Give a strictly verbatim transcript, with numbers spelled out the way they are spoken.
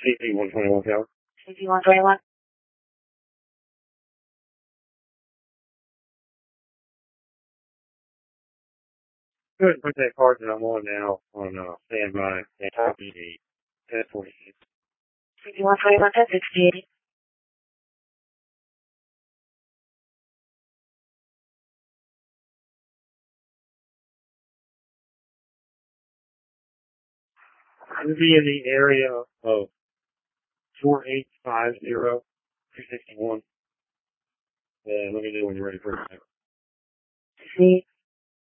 C P one twenty-one tower. C P one twenty-one. Good, put that card that I'm on now on uh, standby at copy the ten forty-six. C P one twenty-one, ten sixty-eight. We'll be in the area of four eight five zero, two sixty-one. And let me know when you're ready for it. See.